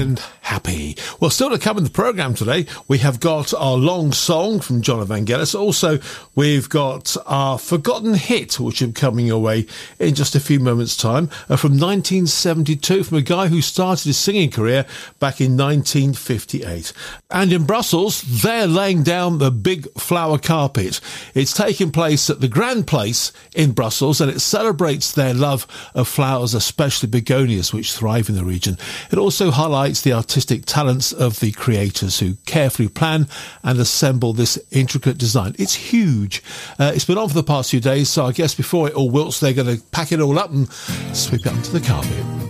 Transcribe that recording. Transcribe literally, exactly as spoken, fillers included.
and happy. Well, still to come in the programme today, we have got our long song from John Evangelis. Also, we've got our forgotten hit, which will be coming your way in just a few moments' time, uh, from nineteen seventy-two, from a guy who started his singing career back in nineteen fifty-eight. And in Brussels, they're laying down the big flower carpet. It's taking place at the Grand Place in Brussels, and it celebrates their love of flowers, especially begonias, which thrive in the region. It also highlights the artistic talents of the creators who carefully plan and assemble this intricate design. It's huge. Uh, it's been on for the past few days, so I guess before it all wilts, they're going to pack it all up and sweep it onto the carpet.